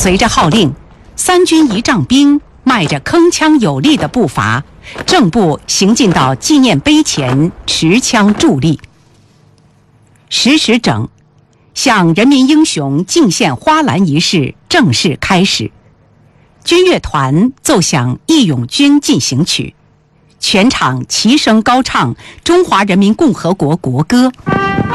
随着号令，3军仪仗兵迈着铿锵有力的步伐，正步行进到纪念碑前，持枪伫立。10时整，向人民英雄敬献花篮仪式正式开始。军乐团奏响《义勇军进行曲》，全场齐声高唱中华人民共和国国歌。